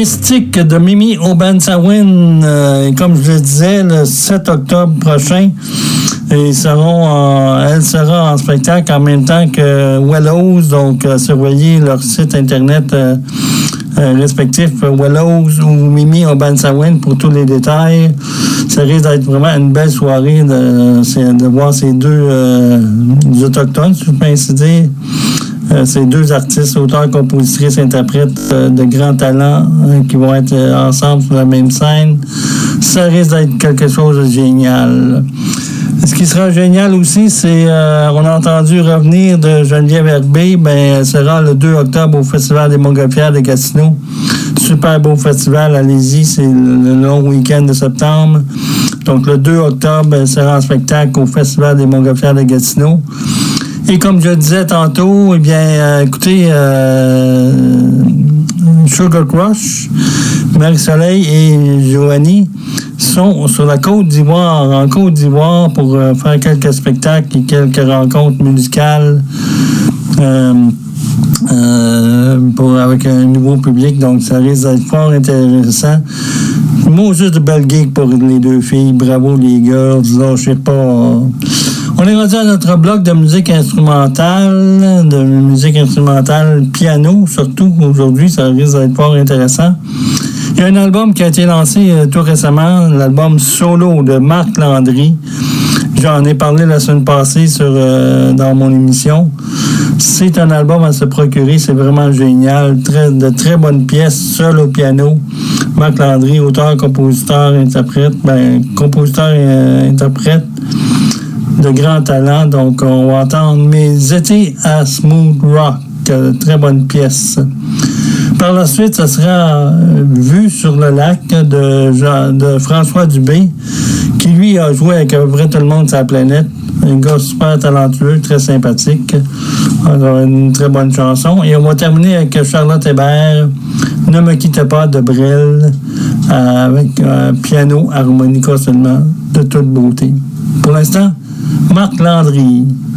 Mystique de Mimi Obansawen, comme je le disais, le 7 octobre prochain. Elle sera en spectacle en même temps que Wellows, donc surveillez leur site internet respectif, Wellows ou Mimi Obansawen pour tous les détails. Ça risque d'être vraiment une belle soirée de voir ces deux autochtones, si je peux ainsi dire. Ces deux artistes, auteurs, compositrices, interprètes de grands talents qui vont être ensemble sur la même scène. Ça risque d'être quelque chose de génial. Ce qui sera génial aussi, c'est on a entendu revenir de Geneviève Herbé, elle sera le 2 octobre au Festival des Montgolfières de Gatineau. Super beau festival, allez-y, c'est le long week-end de septembre. Donc le 2 octobre, elle sera en spectacle au Festival des Montgolfières de Gatineau. Et comme je disais tantôt, écoutez, Sugar Crush, Marie-Soleil et Joanie sont sur la Côte d'Ivoire, en Côte d'Ivoire, pour faire quelques spectacles et quelques rencontres musicales avec un nouveau public. Donc, ça risque d'être fort intéressant. Moi, juste de belle gig pour les deux filles. Bravo, les girls. Là, je sais pas... On est rendu à notre bloc de musique instrumentale, piano, surtout aujourd'hui, ça risque d'être fort intéressant. Il y a un album qui a été lancé tout récemment, l'album Solo de Marc Landry. J'en ai parlé la semaine passée dans mon émission. C'est un album à se procurer, c'est vraiment génial. De très bonnes pièces, seul au piano. Marc Landry, auteur, compositeur, interprète, interprète de grands talents. Donc, on va entendre Mes étés à Smooth Rock, très bonne pièce. Par la suite, ça sera Vue sur le lac de François Dubé, qui lui a joué avec à peu près tout le monde sur la planète. Un gars super talentueux, très sympathique. Alors, une très bonne chanson. Et on va terminer avec Charlotte Hébert, Ne me quitte pas de Brel, avec piano, harmonica seulement, de toute beauté. Pour l'instant, Marc Landry.